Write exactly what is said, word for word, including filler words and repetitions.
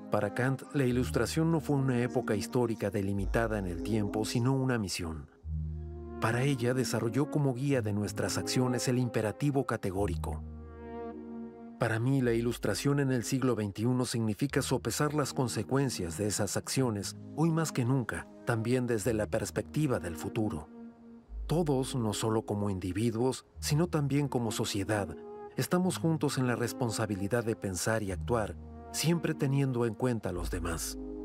Para Kant, la Ilustración no fue una época histórica delimitada en el tiempo, sino una misión. Para ella, desarrolló como guía de nuestras acciones el imperativo categórico. Para mí, la Ilustración en el siglo veintiuno significa sopesar las consecuencias de esas acciones, hoy más que nunca, también desde la perspectiva del futuro. Todos, no solo como individuos, sino también como sociedad, estamos juntos en la responsabilidad de pensar y actuar, siempre teniendo en cuenta a los demás.